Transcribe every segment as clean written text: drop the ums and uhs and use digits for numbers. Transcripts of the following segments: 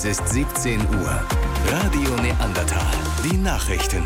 Es ist 17 Uhr. Radio Neandertal. Die Nachrichten.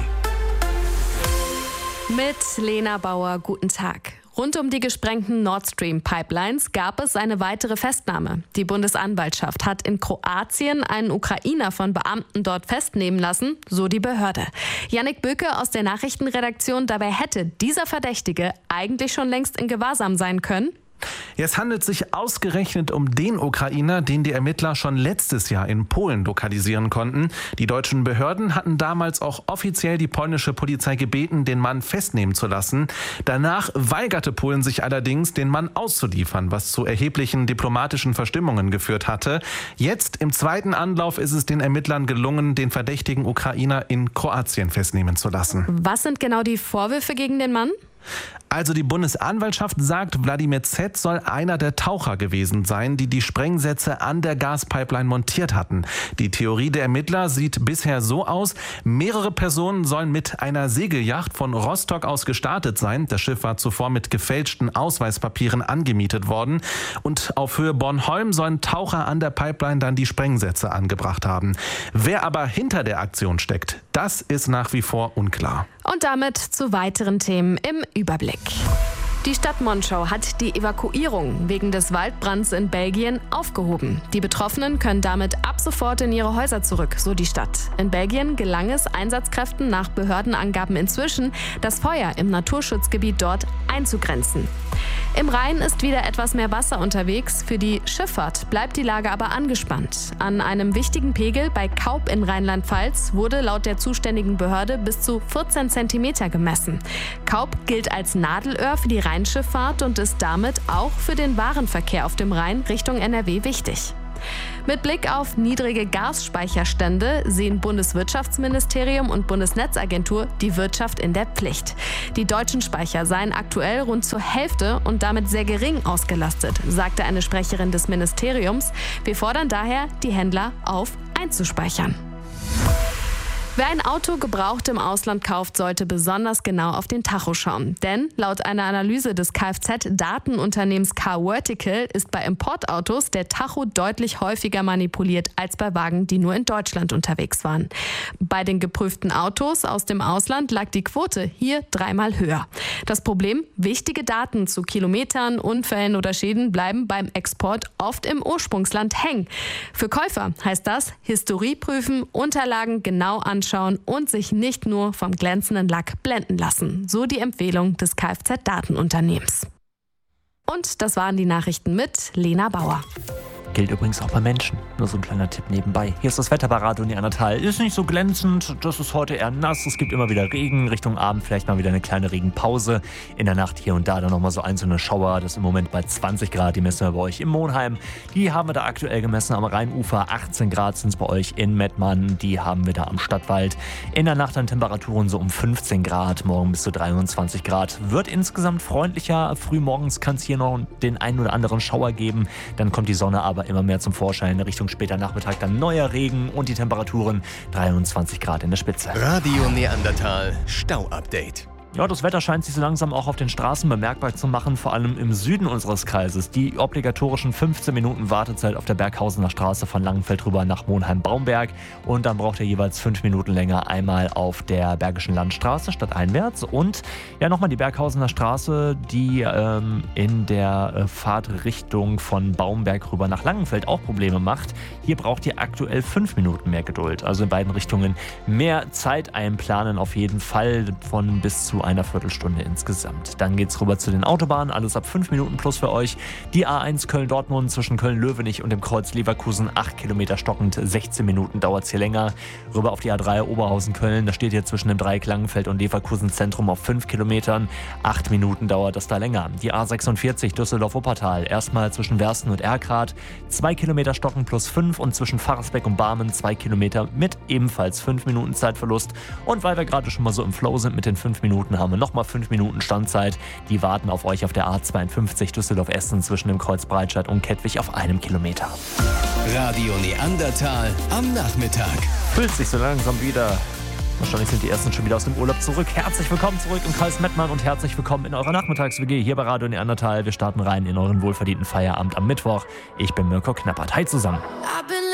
Mit Lena Bauer, guten Tag. Rund um die gesprengten Nord Stream Pipelines gab es eine weitere Festnahme. Die Bundesanwaltschaft hat in Kroatien einen Ukrainer von Beamten dort festnehmen lassen, so die Behörde. Jannik Böke aus der Nachrichtenredaktion, dabei hätte dieser Verdächtige eigentlich schon längst in Gewahrsam sein können. Es handelt sich ausgerechnet um den Ukrainer, den die Ermittler schon letztes Jahr in Polen lokalisieren konnten. Die deutschen Behörden hatten damals auch offiziell die polnische Polizei gebeten, den Mann festnehmen zu lassen. Danach weigerte Polen sich allerdings, den Mann auszuliefern, was zu erheblichen diplomatischen Verstimmungen geführt hatte. Jetzt im zweiten Anlauf ist es den Ermittlern gelungen, den verdächtigen Ukrainer in Kroatien festnehmen zu lassen. Was sind genau die Vorwürfe gegen den Mann? Also die Bundesanwaltschaft sagt, Wladimir Z. soll einer der Taucher gewesen sein, die die Sprengsätze an der Gaspipeline montiert hatten. Die Theorie der Ermittler sieht bisher so aus: mehrere Personen sollen mit einer Segelyacht von Rostock aus gestartet sein. Das Schiff war zuvor mit gefälschten Ausweispapieren angemietet worden. Und auf Höhe Bornholm sollen Taucher an der Pipeline dann die Sprengsätze angebracht haben. Wer aber hinter der Aktion steckt, das ist nach wie vor unklar. Und damit zu weiteren Themen im Überblick. Die Stadt Monschau hat die Evakuierung wegen des Waldbrands in Belgien aufgehoben. Die Betroffenen können damit ab sofort in ihre Häuser zurück, so die Stadt. In Belgien gelang es Einsatzkräften nach Behördenangaben inzwischen, das Feuer im Naturschutzgebiet dort einzugrenzen. Im Rhein ist wieder etwas mehr Wasser unterwegs. Für die Schifffahrt bleibt die Lage aber angespannt. An einem wichtigen Pegel bei Kaub in Rheinland-Pfalz wurde laut der zuständigen Behörde bis zu 14 Zentimeter gemessen. Kaub gilt als Nadelöhr für die Rheinschifffahrt und ist damit auch für den Warenverkehr auf dem Rhein Richtung NRW wichtig. Mit Blick auf niedrige Gasspeicherstände sehen Bundeswirtschaftsministerium und Bundesnetzagentur die Wirtschaft in der Pflicht. Die deutschen Speicher seien aktuell rund zur Hälfte und damit sehr gering ausgelastet, sagte eine Sprecherin des Ministeriums. Wir fordern daher, die Händler auf, einzuspeichern. Wer ein Auto gebraucht im Ausland kauft, sollte besonders genau auf den Tacho schauen. Denn laut einer Analyse des Kfz-Datenunternehmens Car-Vertical ist bei Importautos der Tacho deutlich häufiger manipuliert als bei Wagen, die nur in Deutschland unterwegs waren. Bei den geprüften Autos aus dem Ausland lag die Quote hier 3-mal höher. Das Problem: wichtige Daten zu Kilometern, Unfällen oder Schäden bleiben beim Export oft im Ursprungsland hängen. Für Käufer heißt das: Historie prüfen, Unterlagen genau anschauen und sich nicht nur vom glänzenden Lack blenden lassen. So die Empfehlung des Kfz-Datenunternehmens. Und das waren die Nachrichten mit Lena Bauer. Gilt übrigens auch bei Menschen. Nur so ein kleiner Tipp nebenbei. Hier ist das Wetter bei Radio Neandertal. Ist nicht so glänzend, das ist heute eher nass. Es gibt immer wieder Regen. Richtung Abend vielleicht mal wieder eine kleine Regenpause. In der Nacht hier und da dann nochmal so einzelne Schauer. Das ist im Moment bei 20 Grad. Die messen wir bei euch in Monheim. Die haben wir da aktuell gemessen am Rheinufer. 18 Grad sind es bei euch in Mettmann. Die haben wir da am Stadtwald. In der Nacht dann Temperaturen so um 15 Grad. Morgen bis zu 23 Grad. Wird insgesamt freundlicher. Frühmorgens kann es hier noch den einen oder anderen Schauer geben. Dann kommt die Sonne aber immer mehr zum Vorschein. In Richtung später Nachmittag dann neuer Regen und die Temperaturen 23 Grad in der Spitze. Radio Neandertal Stau-Update. Ja, das Wetter scheint sich so langsam auch auf den Straßen bemerkbar zu machen, vor allem im Süden unseres Kreises. Die obligatorischen 15 Minuten Wartezeit auf der Berghausener Straße von Langenfeld rüber nach Monheim-Baumberg. Und dann braucht ihr jeweils 5 Minuten länger einmal auf der Bergischen Landstraße stadteinwärts. Und ja, nochmal die Berghausener Straße, die in der Fahrtrichtung von Baumberg rüber nach Langenfeld auch Probleme macht. Hier braucht ihr aktuell 5 Minuten mehr Geduld. Also in beiden Richtungen mehr Zeit einplanen, auf jeden Fall von bis zu einer Viertelstunde insgesamt. Dann geht's rüber zu den Autobahnen, alles ab 5 Minuten plus für euch. Die A1 Köln-Dortmund zwischen Köln-Löwenich und dem Kreuz Leverkusen 8 Kilometer stockend, 16 Minuten dauert's hier länger. Rüber auf die A3 Oberhausen-Köln, da steht hier zwischen dem Dreieck Langenfeld und Leverkusen Zentrum auf 5 Kilometern. 8 Minuten dauert das da länger. Die A46 Düsseldorf-Wuppertal, erstmal zwischen Wersten und Erkrath, 2 Kilometer stockend plus 5 und zwischen Pfarrersbeck und Barmen 2 Kilometer mit ebenfalls 5 Minuten Zeitverlust. Und weil wir gerade schon mal so im Flow sind mit den 5 Minuten, haben wir nochmal 5 Minuten Standzeit. Die warten auf euch auf der A52 Düsseldorf-Essen zwischen dem Kreuz Breitscheid und Kettwig auf 1 Kilometer. Radio Neandertal am Nachmittag. Fühlt sich so langsam wieder. Wahrscheinlich sind die Ersten schon wieder aus dem Urlaub zurück. Herzlich willkommen zurück im Kreis Mettmann und herzlich willkommen in eurer Nachmittags-WG hier bei Radio Neandertal. Wir starten rein in euren wohlverdienten Feierabend am Mittwoch. Ich bin Mirko Knappert. Hi zusammen.